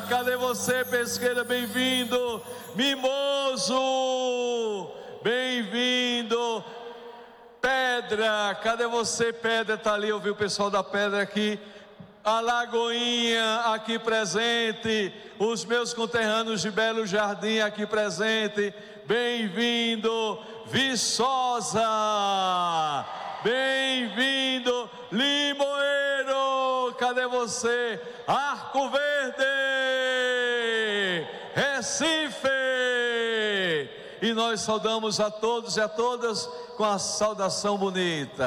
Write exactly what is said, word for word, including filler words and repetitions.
cadê você, Pesqueira? Bem-vindo. Mimoso, bem-vindo. Pedra, cadê você, Pedra? Está ali, eu vi o pessoal da Pedra aqui. Alagoinha aqui presente, os meus conterrâneos de Belo Jardim aqui presente, bem-vindo. Viçosa, bem-vindo. Limoeiro, cadê você? Arco Verde, Recife. E nós saudamos a todos e a todas com a saudação bonita.